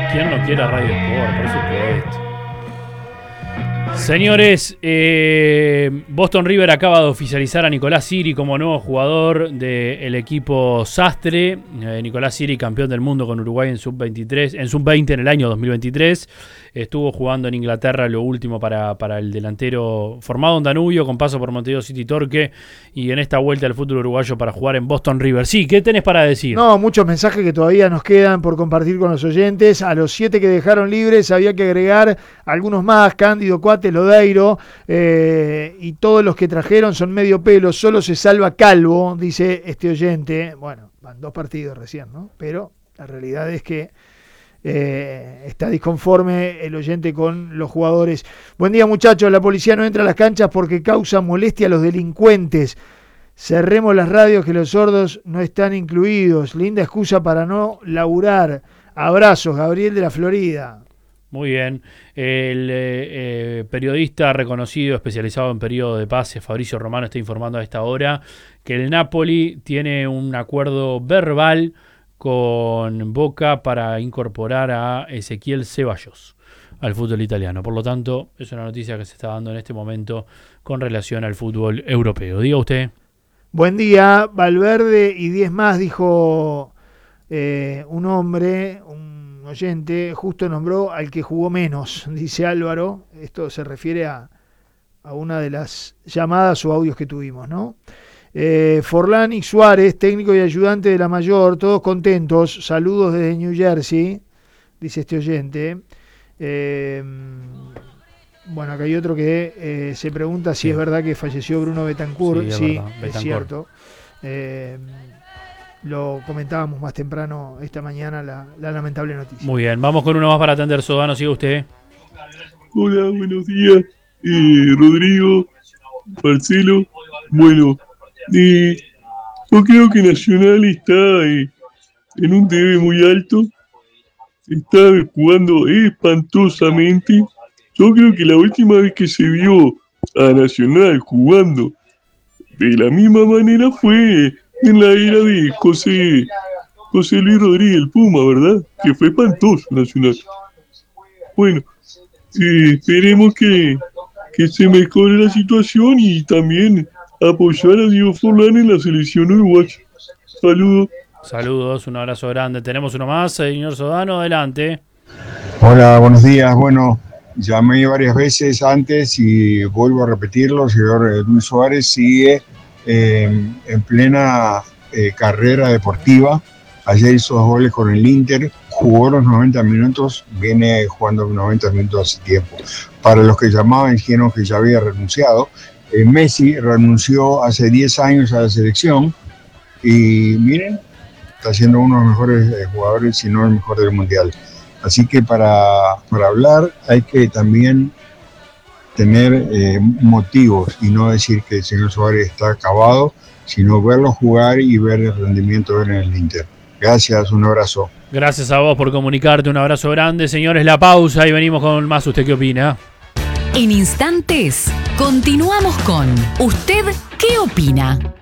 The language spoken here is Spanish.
¿Quién no quiere a Radio Sport? Por supuesto. Señores, Boston River acaba de oficializar a Nicolás Siri como nuevo jugador del equipo Sastre. Nicolás Siri, campeón del mundo con Uruguay en sub-20 en el año 2023. Estuvo jugando en Inglaterra lo último para el delantero formado en Danubio, con paso por Montevideo City Torque, y en esta vuelta al fútbol uruguayo para jugar en Boston River. Sí, ¿qué tenés para decir? No, muchos mensajes que todavía nos quedan por compartir con los oyentes. A los 7 que dejaron libres había que agregar algunos más: Cándido, Cuate, Lodeiro, y todos los que trajeron son medio pelo. Solo se salva Calvo, dice este oyente. Bueno, van 2 partidos recién, ¿no? Pero la realidad es que está disconforme el oyente con los jugadores. Buen día, muchachos. La policía no entra a las canchas porque causa molestia a los delincuentes. Cerremos las radios, que los sordos no están incluidos. Linda excusa para no laburar. Abrazos, Gabriel de la Florida. Muy bien. El periodista reconocido, especializado en periodo de paz, Fabricio Romano, está informando a esta hora que el Napoli tiene un acuerdo verbal con Boca para incorporar a Ezequiel Ceballos al fútbol italiano. Por lo tanto, es una noticia que se está dando en este momento con relación al fútbol europeo. Diga usted. Buen día. Valverde y 10 más, dijo un hombre, un oyente, justo nombró al que jugó menos, dice Álvaro. Esto se refiere a una de las llamadas o audios que tuvimos, ¿no? Forlán y Suárez, técnico y ayudante de la mayor, todos contentos. Saludos desde New Jersey, dice este oyente. Bueno, acá hay otro que se pregunta si es verdad que falleció Bruno Betancourt. Sí, es cierto. Lo comentábamos más temprano esta mañana, la lamentable noticia. Muy bien, vamos con uno más para atender. Sodano, sigue usted. Hola, buenos días. Rodrigo, Marcelo. Bueno, yo creo que Nacional está en un debe muy alto. Está jugando espantosamente. Yo creo que la última vez que se vio a Nacional jugando de la misma manera fue en la era de José Luis Rodríguez, el Puma, ¿verdad? Que fue espantoso Nacional. Bueno, esperemos que se mejore la situación y también apoyar a Diego Forlán en la selección uruguaya. Saludos. Saludos, un abrazo grande. Tenemos uno más, señor Sodano, adelante. Hola, buenos días. Bueno, llamé varias veces antes y vuelvo a repetirlo. El señor Luis Suárez sigue en plena carrera deportiva. Ayer hizo 2 goles con el Inter, jugó los 90 minutos, viene jugando los 90 minutos hace tiempo. Para los que llamaban dijeron que ya había renunciado. Messi renunció hace 10 años a la selección y miren, está siendo uno de los mejores jugadores, si no el mejor del mundial. Así que para hablar hay que también tener motivos y no decir que el señor Suárez está acabado, sino verlo jugar y ver el rendimiento de él en el Inter. Gracias, un abrazo. Gracias a vos por comunicarte, un abrazo grande. Señores, la pausa y venimos con más. ¿Usted qué opina? En instantes, continuamos con ¿Usted qué opina?